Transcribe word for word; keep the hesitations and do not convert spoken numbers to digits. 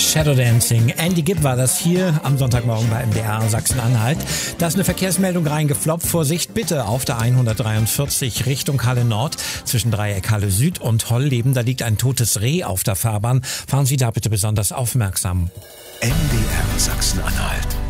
Shadow Dancing. Andy Gibb war das hier am Sonntagmorgen bei M D R Sachsen-Anhalt. Da ist eine Verkehrsmeldung reingefloppt. Vorsicht bitte auf der hundertdreiundvierzig Richtung Halle Nord zwischen Dreieck Halle Süd und Holleben. Da liegt ein totes Reh auf der Fahrbahn. Fahren Sie da bitte besonders aufmerksam. M D R Sachsen-Anhalt.